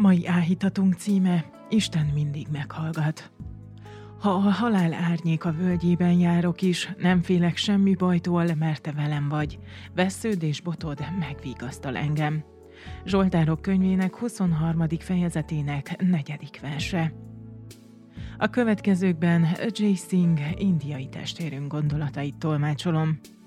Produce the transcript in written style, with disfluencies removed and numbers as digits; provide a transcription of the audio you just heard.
Mai áhítatunk címe: Isten mindig meghallgat. Ha a halál árnyéka völgyében járok is, nem félek semmi bajtól, mert te velem vagy. Vessződ és botod megvigasztal engem. Zsoltárok könyvének 23. fejezetének 4. verse. A következőkben Jai Singh indiai testvérünk gondolatait tolmácsolom.